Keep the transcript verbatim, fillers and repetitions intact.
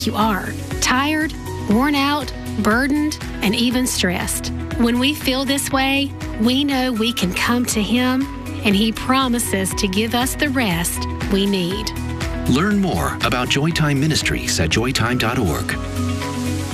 you are, tired, worn out, burdened, and even stressed. When we feel this way, we know we can come to Him, and He promises to give us the rest we need. Learn more about Joytime Ministries at joytime dot org.